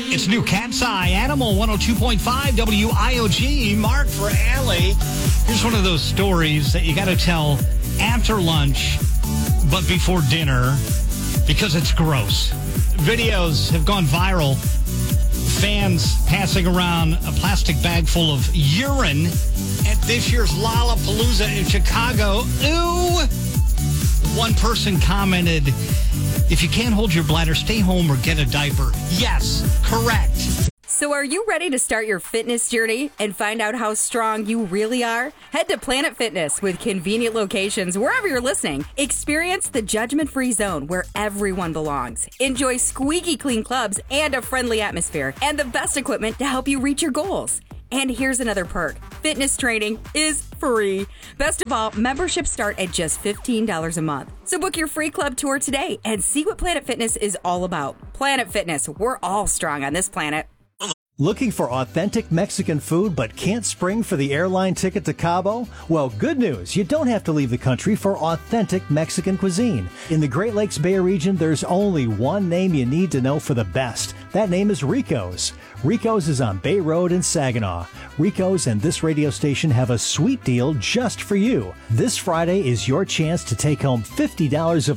It's new Cat's Eye, Animal 102.5 WIOG. Mark for Allie. Here's one of those stories that you got to tell after lunch, but before dinner, because it's gross. Videos have gone viral. Fans passing around a plastic bag full of urine at this year's Lollapalooza in Chicago. Ooh! One person commented, if you can't hold your bladder, stay home or get a diaper. Yes, correct. So are you ready to start your fitness journey and find out how strong you really are? Head to Planet Fitness with convenient locations wherever you're listening. Experience the judgment-free zone where everyone belongs. Enjoy squeaky clean clubs and a friendly atmosphere and the best equipment to help you reach your goals. And here's another perk. Fitness training is free. Best of all, memberships start at just $15 a month. So book your free club tour today and see what Planet Fitness is all about. Planet Fitness, we're all strong on this planet. Looking for authentic Mexican food but can't spring for the airline ticket to Cabo? Well, good news. You don't have to leave the country for authentic Mexican cuisine. In the Great Lakes Bay region, there's only one name you need to know for the best. That name is Rico's. Rico's is on Bay Road in Saginaw. Rico's and this radio station have a sweet deal just for you. This Friday is your chance to take home $50 of